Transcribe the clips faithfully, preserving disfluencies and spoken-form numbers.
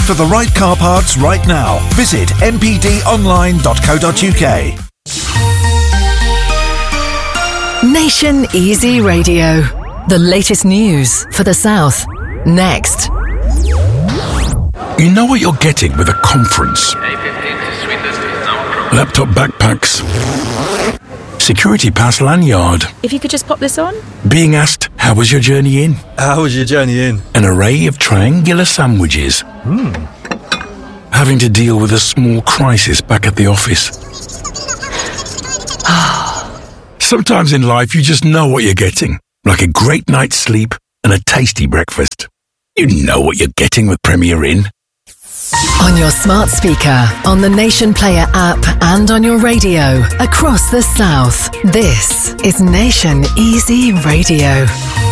for the right car parts right now. Visit m p d online dot co dot u k. Nation Easy Radio. The latest news for the South. Next. You know what you're getting with a conference. Laptop backpacks. Security pass lanyard. If you could just pop this on. Being asked, how was your journey in? How was your journey in? An array of triangular sandwiches. Hmm. Having to deal with a small crisis back at the office. Sometimes in life you just know what you're getting. Like a great night's sleep and a tasty breakfast. You know what you're getting with Premier Inn. On your smart speaker, on the Nation Player app, and on your radio across the South. This is Nation Easy Radio.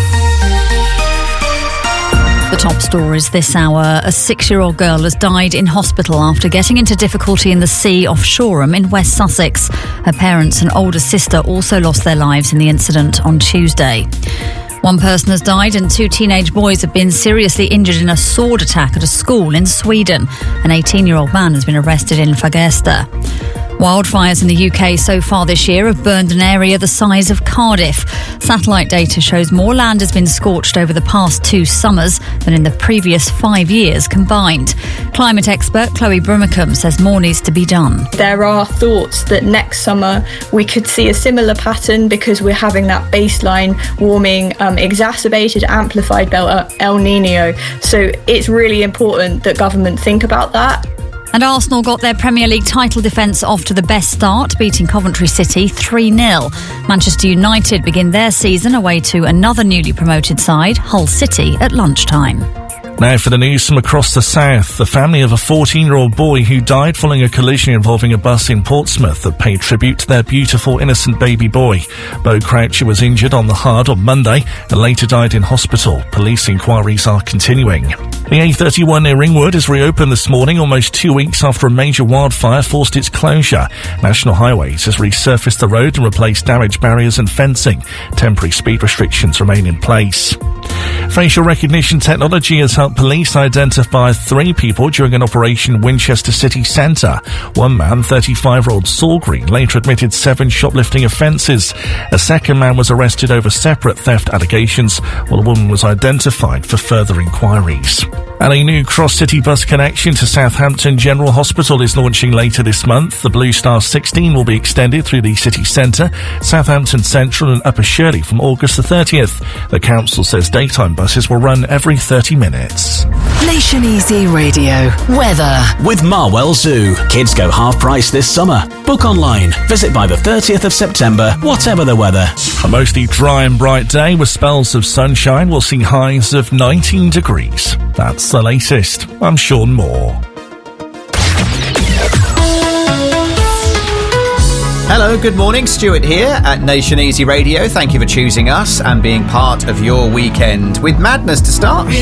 The top stories this hour. A six-year-old girl has died in hospital after getting into difficulty in the sea off Shoreham in West Sussex. Her parents and older sister also lost their lives in the incident on Tuesday. One person has died and two teenage boys have been seriously injured in a sword attack at a school in Sweden. An eighteen-year-old man has been arrested in Fagersta. Wildfires in the U K so far this year have burned an area the size of Cardiff. Satellite data shows more land has been scorched over the past two summers than in the previous five years combined. Climate expert Chloe Brimacombe says more needs to be done. There are thoughts that next summer we could see a similar pattern because we're having that baseline warming um, exacerbated, amplified by El Nino. So it's really important that government think about that. And Arsenal got their Premier League title defence off to the best start, beating Coventry City three nil. Manchester United begin their season away to another newly promoted side, Hull City, at lunchtime. Now for the news from across the South. The family of a fourteen-year-old boy who died following a collision involving a bus in Portsmouth have paid tribute to their beautiful, innocent baby boy. Bo Croucher was injured on the hard on Monday and later died in hospital. Police inquiries are continuing. The A thirty-one near Ringwood is reopened this morning almost two weeks after a major wildfire forced its closure. National Highways has resurfaced the road and replaced damaged barriers and fencing. Temporary speed restrictions remain in place. Facial recognition technology has helped police identify three people during an operation in Winchester city centre. One man, thirty-five-year-old Saul Green, later admitted seven shoplifting offences. A second man was arrested over separate theft allegations, while a woman was identified for further inquiries. And a new cross-city bus connection to Southampton General Hospital is launching later this month. The Blue Star sixteen will be extended through the city centre, Southampton Central and Upper Shirley from August the thirtieth. The council says daytime buses will run every thirty minutes. Nation Easy Radio. Weather. With Marwell Zoo. Kids go half price this summer. Book online. Visit by the thirtieth of September, whatever the weather. A mostly dry and bright day with spells of sunshine. We'll see highs of nineteen degrees. That's the latest. I'm Sean Moore. Hello, good morning. Stuart here at Nation Easy Radio. Thank you for choosing us and being part of your weekend. With madness to start.